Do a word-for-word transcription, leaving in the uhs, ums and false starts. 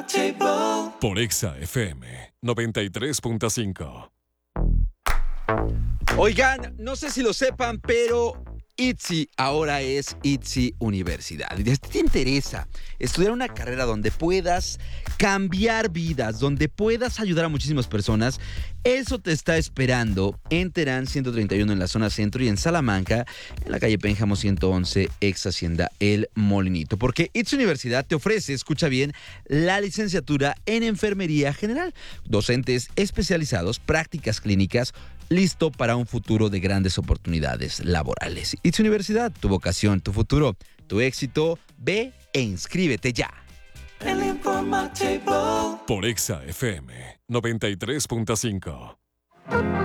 Por Exa F M noventa y tres punto cinco. Oigan, no sé si lo sepan, pero ITZY ahora es ITZY Universidad. Y si te interesa estudiar una carrera donde puedas cambiar vidas, donde puedas ayudar a muchísimas personas, eso te está esperando en Terán ciento treinta y uno en la zona centro y en Salamanca, en la calle Pénjamo ciento once, ex Hacienda El Molinito. Porque ITZY Universidad te ofrece, escucha bien, la licenciatura en Enfermería General, docentes especializados, prácticas clínicas, listo para un futuro de grandes oportunidades laborales. ITZY Universidad, tu vocación, tu futuro, tu éxito. Ve e inscríbete ya. El informativo. Por Exa F M noventa y tres punto cinco.